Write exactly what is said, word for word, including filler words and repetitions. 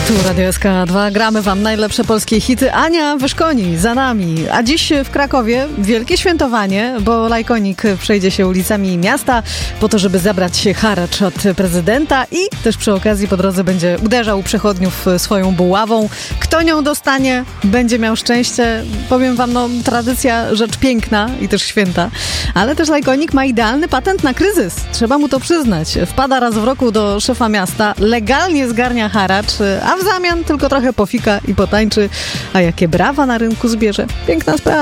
Tu Radio S K dwa, gramy wam najlepsze polskie hity. Ania Wyszkoni za nami. A dziś w Krakowie wielkie świętowanie, bo Lajkonik przejdzie się ulicami miasta po to, żeby zabrać się haracz od prezydenta i też przy okazji po drodze będzie uderzał przechodniów swoją buławą. Kto nią dostanie, będzie miał szczęście. Powiem wam, no tradycja, rzecz piękna i też święta. Ale też Lajkonik ma idealny patent na kryzys. Trzeba mu to przyznać. Wpada raz w roku do szefa miasta, legalnie zgarnia haracz, a w zamian tylko trochę pofika i potańczy. A jakie brawa na rynku zbierze. Piękna sprawa.